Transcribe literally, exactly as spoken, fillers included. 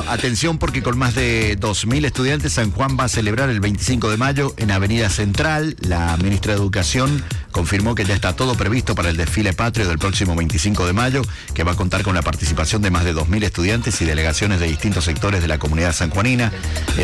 Bueno, atención porque con más de dos mil estudiantes, San Juan va a celebrar el veinticinco de mayo en Avenida Central. La ministra de Educación confirmó que ya está todo previsto para el desfile patrio del próximo veinticinco de mayo, que va a contar con la participación de más de dos mil estudiantes y delegaciones de distintos sectores de la comunidad sanjuanina.